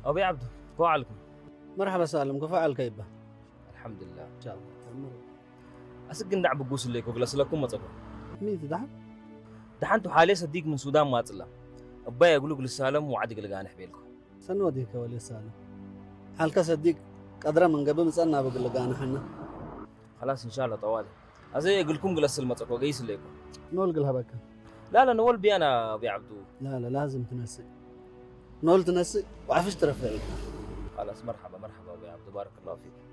أبي عبدو كوعلكم. مرحبا سالم كفاعل كيبه الحمد لله. ان شاء الله. أسجن دعب بقوس الليك وجلس لكم ما تبغى. مين تدعم؟ دحنتو حالي صديق من السودان ما طلع. أبايا يقولوا قل السالم وعد قل جانح بيلكم. سنوديك ولي سالم. حال كصديق قدر من قبل سنة بقول لك أنا حنا. خلاص إن شاء الله طوالي. أزاي يقولكم جلس المتقوى جيس الليكم. نول قلها بك. لا نول بي أنا أبي عبدو. لا لازم تنسي. نول تنسي وعفش ترفعي. خلاص مرحبا أبي عبدو بارك الله فيك.